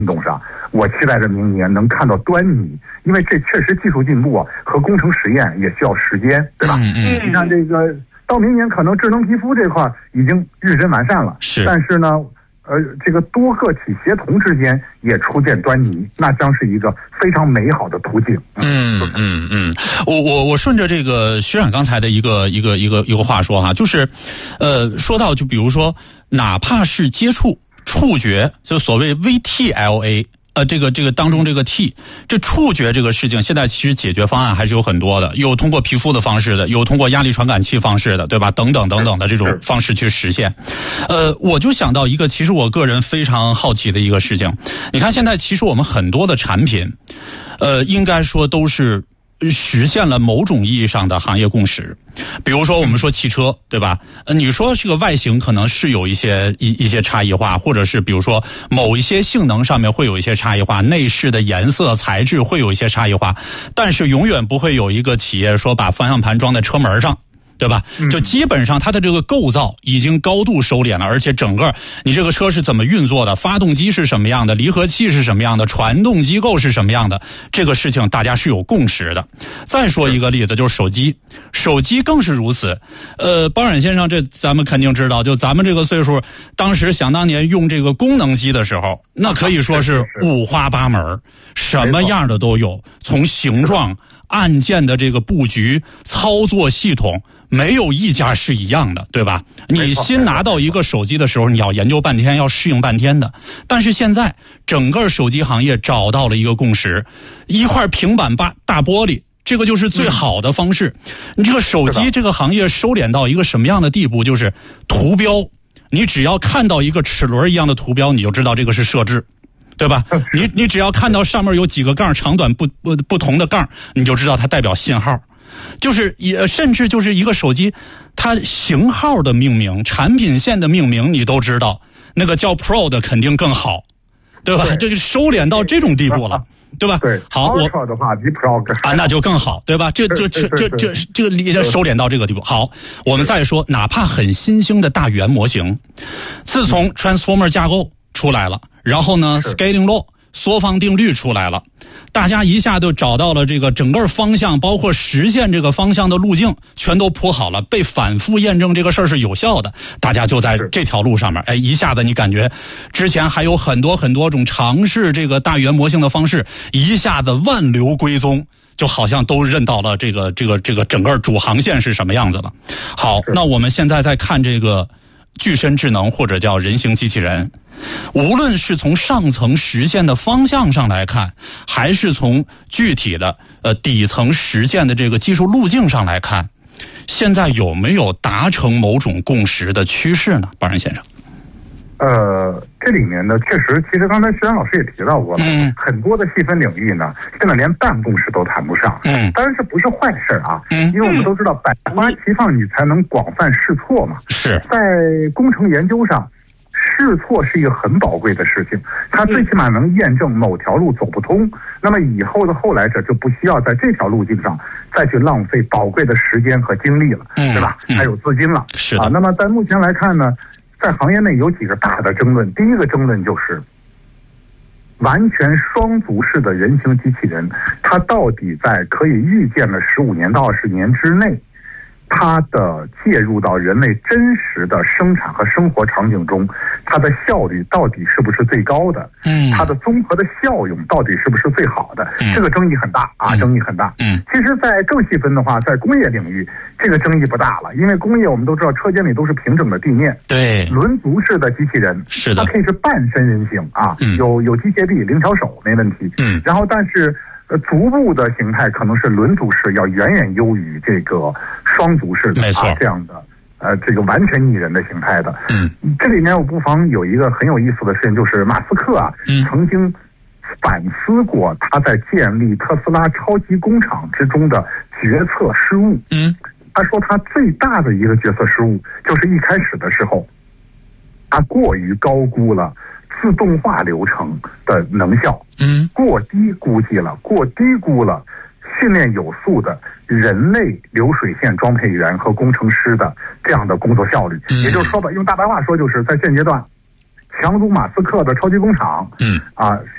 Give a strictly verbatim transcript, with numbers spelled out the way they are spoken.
运动上，我期待着明年能看到端倪，因为这确实技术进步啊和工程实验也需要时间，对吧？ 嗯嗯。 你看这个到明年可能智能皮肤这块已经日臻完善了， 是， 但是呢。呃，这个多个体协同之间也初见端倪，那将是一个非常美好的途径。 嗯嗯嗯，我我我顺着这个学长刚才的一个一个一个一个话说哈，就是，呃，说到就比如说，哪怕是接触触觉，就所谓 V T L A。呃，这个这个当中这个 T， 这触觉这个事情，现在其实解决方案还是有很多的，有通过皮肤的方式的，有通过压力传感器方式的，对吧？等等等等的这种方式去实现。呃，我就想到一个，其实我个人非常好奇的一个事情，你看现在其实我们很多的产品，呃，应该说都是实现了某种意义上的行业共识。比如说我们说汽车，对吧？呃，你说这个外形可能是有一些一一些差异化，或者是比如说某一些性能上面会有一些差异化，内饰的颜色材质会有一些差异化，但是永远不会有一个企业说把方向盘装在车门上，对吧？就基本上它的这个构造已经高度收敛了，而且整个你这个车是怎么运作的，发动机是什么样的，离合器是什么样的，传动机构是什么样的，这个事情大家是有共识的。再说一个例子，就是手机，手机更是如此。呃，包冉先生，这咱们肯定知道，就咱们这个岁数，当时想当年用这个功能机的时候，那可以说是五花八门，什么样的都有，从形状、按键的这个布局、操作系统。没有一家是一样的，对吧？你新拿到一个手机的时候，你要研究半天，要适应半天的。但是现在整个手机行业找到了一个共识，一块平板大大玻璃，这个就是最好的方式。你这个手机这个行业收敛到一个什么样的地步？就是图标，你只要看到一个齿轮一样的图标，你就知道这个是设置。对吧？你你只要看到上面有几个杠，长短不不不同的杠，你就知道它代表信号。就是也甚至就是一个手机，它型号的命名、产品线的命名，你都知道，那个叫 Pro 的肯定更好，对吧？对，这个收敛到这种地步了，对吧？ 对， 好，我 Ultra 的话比 Pro 更啊，那就更好，对吧？这这这这这这个收敛到这个地步。好，我们再说，哪怕很新兴的大语言模型，自从 Transformer 架构出来了，然后呢 ，Scaling Law。缩放定律出来了，大家一下就找到了这个整个方向，包括实现这个方向的路径全都铺好了，被反复验证这个事儿是有效的，大家就在这条路上面，哎，一下子你感觉之前还有很多很多种尝试这个大语言模型的方式，一下子万流归宗，就好像都认到了这个这个这个整个主航线是什么样子了。好，那我们现在再看这个具身智能或者叫人形机器人，无论是从上层实现的方向上来看，还是从具体的呃底层实现的这个技术路径上来看，现在有没有达成某种共识的趋势呢？包冉先生。 呃，这里面呢，确实，其实刚才徐阳老师也提到过了，嗯，很多的细分领域呢，现在连办公室都谈不上，嗯，当然这不是坏事啊，嗯，因为我们都知道百花齐放，你才能广泛试错嘛， 是在工程研究上。试错是一个很宝贵的事情，它最起码能验证某条路走不通，那么以后的后来者就不需要在这条路径上再去浪费宝贵的时间和精力了，嗯、对吧？还有资金了， 是啊。那么在目前来看呢，在行业内有几个大的争论，第一个争论就是完全双足式的人形机器人，它到底在可以预见的十五年到二十年之内，它的介入到人类真实的生产和生活场景中，它的效率到底是不是最高的？嗯，它的综合的效用到底是不是最好的？嗯、这个争议很大啊，争议很大。嗯，其实，在更细分的话，在工业领域，这个争议不大了，因为工业我们都知道，车间里都是平整的地面， 对， 轮足式的机器人， 是的， 它可以是半身人形啊，嗯、有有机械臂、灵巧手没问题。嗯，然后但是。呃，足部的形态可能是轮足式要远远优于这个双足式的啊这样的呃这个完全拟人的形态的。嗯，这里面我不妨有一个很有意思的事情，就是马斯克啊、嗯、曾经反思过他在建立特斯拉超级工厂之中的决策失误。嗯，他说他最大的一个决策失误就是一开始的时候，他过于高估了自动化流程的能效，嗯，过低估计了，过低估了训练有素的人类流水线装配员和工程师的这样的工作效率。嗯、也就是说吧，用大白话说，就是在现阶段，强如马斯克的超级工厂，嗯啊。